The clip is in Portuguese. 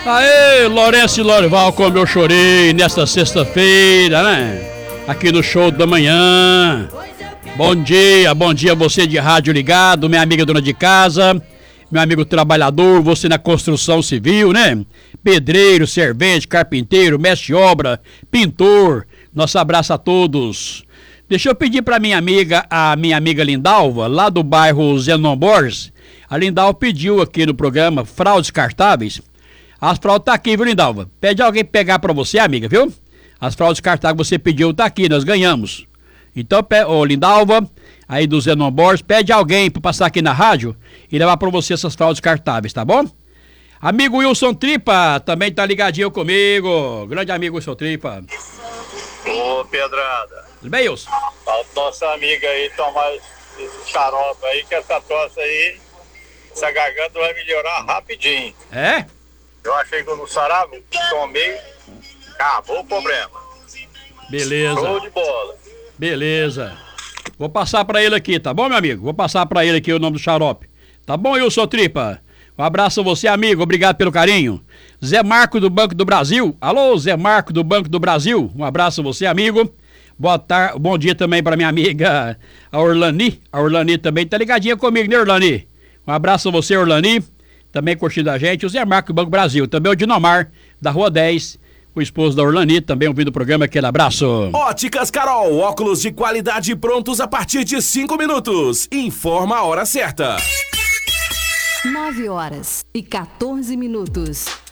Aê, Lourenço e Lorival, como eu chorei nesta sexta-feira, né? Aqui no Show da Manhã. Bom dia você de rádio ligado, minha amiga dona de casa, meu amigo trabalhador, você na construção civil, né? Pedreiro, servente, carpinteiro, mestre de obra, pintor. Nosso abraço a todos. Deixa eu pedir para a minha amiga Lindalva, lá do bairro Zenon Borges. A Lindalva pediu aqui no programa fraldas descartáveis. As fraldas tá aqui, viu, Lindalva? Pede alguém pegar pra você, amiga, viu? As fraldas descartáveis que você pediu tá aqui, nós ganhamos. Então, Lindalva, aí do Zenon Borges, pede alguém pra passar aqui na rádio e levar pra você essas fraldas descartáveis, tá bom? Amigo Wilson Tripa, também tá ligadinho comigo. Grande amigo Wilson Tripa. Ô, Pedrada. Tudo bem, Wilson? A nossa amiga aí tomar esse xarope aí, que essa tosse aí, essa garganta vai melhorar rapidinho. É? Eu achei que eu não sarava, tomei, acabou o problema. Beleza. Show de bola. Beleza. Vou passar pra ele aqui, tá bom, meu amigo? Vou passar pra ele aqui o nome do xarope. Tá bom, Wilson Tripa? Um abraço a você, amigo. Obrigado pelo carinho. Zé Marco do Banco do Brasil. Alô, Zé Marco do Banco do Brasil. Um abraço a você, amigo. Boa tarde, bom dia também pra minha amiga, a Orlani. A Orlani também tá ligadinha comigo, né, Orlani? Um abraço a você, Orlani. Também curtindo a gente, o Zé Marco do Banco Brasil, também o Dinomar, da Rua 10, o esposo da Orlani, também ouvindo o programa, aquele abraço. Óticas Carol, óculos de qualidade prontos a partir de 5 minutos. Informa a hora certa. 9h14.